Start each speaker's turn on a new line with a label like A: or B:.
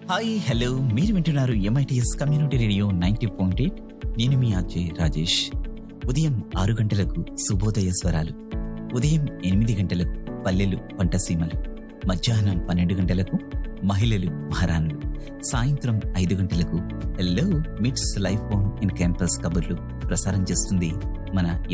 A: Hi hello మీరు వింటున్నారు MITS community radio 90.8. నేను మీ అజయ్ రాజేష్. ఉదయం 6 గంటలకు శుభోదయ స్వరాలు, ఉదయం 8 గంటలకు పల్లెలు పంటసీమలు, మధ్యాహ్నం 12 గంటలకు మహిళలు మహారాణులు, సాయంత్రం 5 గంటలకు హలో మిట్స్ లైఫ్ ఆన్ ఇన్ క్యాంపస్ కబుర్లు ప్రసారం చేస్తుంది మన